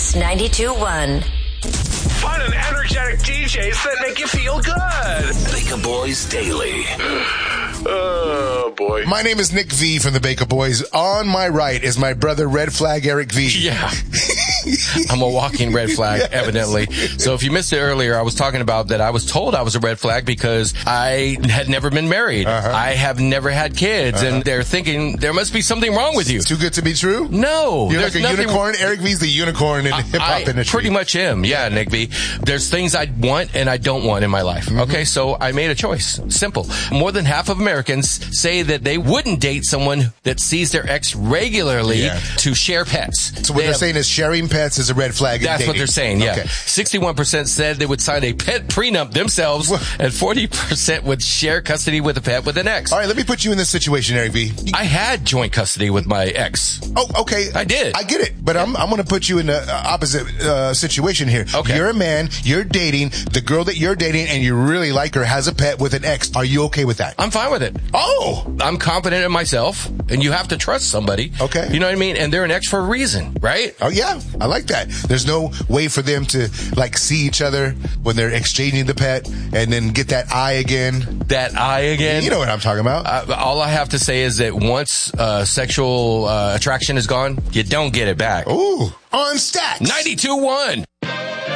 Kiss 92.1. Fun and energetic DJs that make you feel good. Baker Boys Daily. Oh, boy. My name is Nick V from the Baker Boys. On my right is my brother, Red Flag Eric V. Yeah. I'm a walking red flag, Yes. evidently. So if you missed it earlier, I was talking about that I was told I was a red flag because I had never been married. I have never had kids. And they're thinking there must be something wrong with you. Too good to be true? No. You're like there's a nothing- unicorn? Eric V's the unicorn in the hip-hop I industry. pretty much am. Yeah, Nick V. There's things I want and I don't want in my life. Okay, so I made a choice. Simple. More than half of Americans say that they wouldn't date someone that sees their ex regularly to share pets. So what they're saying is sharing pets is a red flag in That's dating. what they're saying, yeah. Okay. 61% said they would sign a pet prenup themselves, and 40% would share custody with a pet with an ex. All right, let me put you in this situation, Eric V. I had joint custody with my ex. Oh, okay. I did. I get it. But I'm going to put you in the opposite situation here. Okay. You're a man, you're dating, the girl that you're dating and you really like her has a pet with an ex. Are you okay with that? I'm fine with it. Oh! I'm confident in myself, and you have to trust somebody. Okay. You know what I mean? And they're an ex for a reason, right? Oh, yeah. I like that. There's no way for them to, like, see each other when they're exchanging the pet and then get that eye again. That eye again. You know what I'm talking about. All I have to say is that once sexual attraction is gone, you don't get it back. Ooh. On Stacks. 92.1.